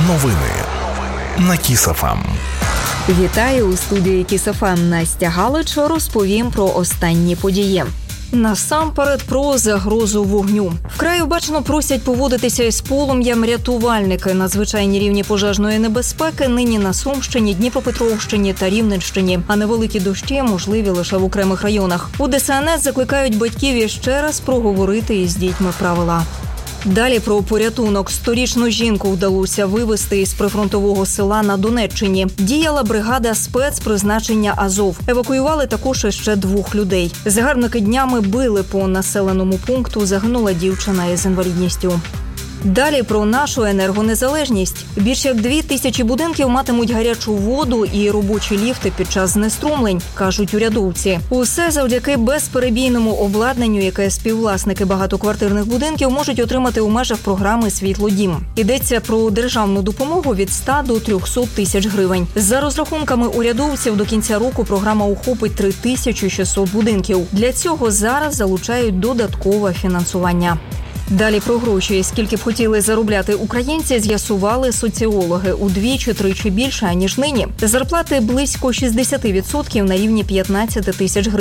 Новини на Kiss FM. Вітаю у студії Kiss FM. Настя Галич. Розповім про останні події. Насамперед про загрозу вогню. Вкрай обачно просять поводитися із полум'ям рятувальники. Надзвичайні рівні пожежної небезпеки нині на Сумщині, Дніпропетровщині та Рівненщині, а невеликі дощі можливі лише в окремих районах. У ДСНС закликають батьків іще раз проговорити із дітьми правила. Далі про порятунок. 100-річну жінку вдалося вивезти із прифронтового села на Донеччині. Діяла бригада спецпризначення «Азов». Евакуювали також іще 2 людей. Загарбники днями били по населеному пункту. Загинула дівчина із інвалідністю. Далі про нашу енергонезалежність. Більш як 2000 будинків матимуть гарячу воду і робочі ліфти під час знеструмлень, кажуть урядовці. Усе завдяки безперебійному обладнанню, яке співвласники багатоквартирних будинків можуть отримати у межах програми «Світлодім». Йдеться про державну допомогу від 100 до 300 тисяч гривень. За розрахунками урядовців, до кінця року програма охопить 3600 будинків. Для цього зараз залучають додаткове фінансування. Далі про гроші. Скільки б хотіли заробляти українці, з'ясували соціологи. Удвічі-тричі більше, аніж нині. Зарплати близько 60% на рівні 15 тисяч гривень.